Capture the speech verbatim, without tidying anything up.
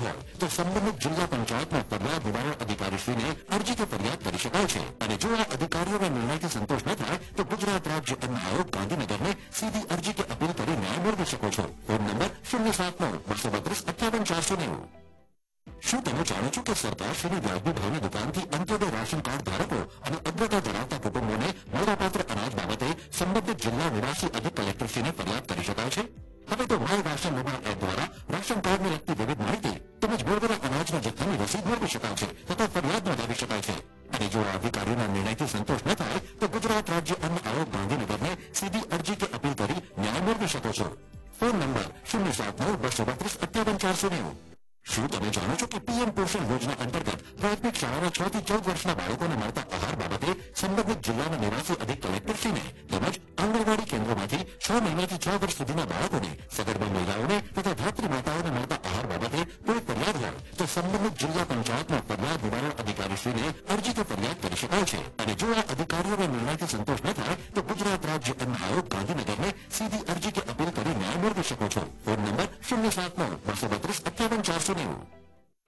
હોય તો સંબંધિત જિલ્લા પંચાયતના ફરિયાદ નિવારણ અધિકારીશ્રીને અરજી કે ફરિયાદ કરી શકાય છે અને જો આ અધિકારીઓના નિર્ણયથી સંતોષ ન થાય તો ગુજરાત રાજ્ય અન્ન આયોગ ગાંધીનગરને સીધી અરજી કે અપીલ કરી ન્યાય મેળવી શકો છો। ફોન નંબર શૂન્ય સાત નવ બસો બત્રીસ અઠ્યાવન ચારસો નેવું। શું તમે જાણો છો કે સરકારશ્રીની વ્યાજબી ભાવની દુકાનથી અંત્યોદય રાશન કાર્ડ ધારકો અને અગ્રતા ધરાવતા કુટુંબોને મળવાપાત્ર અનાજ બાબતે સંબંધિત જિલ્લા નિવાસી અધિક કલેક્ટરશ્રીને ફરિયાદ કરી શકાય છે। હવે તો માય રાશન મોબાઈલ એપ દ્વારા રાશન કાર્ડને લગતી વિવિધ માહિતી તેમજ મેળવેલા અનાજના જથ્થાની રસીદ મેળવી શકાય છે તથા ફરિયાદ નોંધાવી શકાય છે અને જો આ અધિકારીઓના નિર્ણયથી સંતોષ ન થાય તો ગુજરાત રાજ્ય અન્ન આયોગ ગાંધીનગરને સીધી અરજી કે અપીલ કરી ન્યાય મેળવી શકો છો। ફોન નંબર શૂન્ય સાત નવ બસો બત્રીસ અઠ્યાવન ચારસો નેવું। શું તમે જાણો છો કે પીએમ પોષણ યોજના અંતર્ગત પ્રાથમિક શાળાના છ થી ચૌદ વર્ષના બાળકોને મળતા આહાર બાબતે સંબંધિત જિલ્લાના નિવાસી અધિક કલેક્ટરશ્રીને તેમજ આંગણવાડી કેન્દ્રોમાંથી છ મહિનાથી છ વર્ષ સુધીના બાળકોને સગર્ભા મહિલાઓને તથા ધાત્રી માતાઓને મળતા આહાર બાબતે કોઈ ફરિયાદ હોય તો સંબંધિત જિલ્લા પંચાયતના ફરિયાદ નિવારણ અધિકારીશ્રીને અરજી કે ફરિયાદ કરી શકાય છે અને જો આ અધિકારીઓના નિર્ણયથી સંતોષ ન થાય તો ગુજરાત રાજ્ય અન્ન આયોગ ગાંધીનગરને સીધી અરજી કે અપીલ કરી ન્યાય મેળવી શકો છો। ફોન નંબર શૂન્ય સાત નવ બસો બત્રીસ અઠ્યાવન ચારસો નેવું।